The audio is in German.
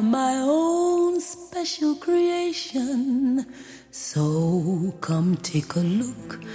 my own special creation. So come take a look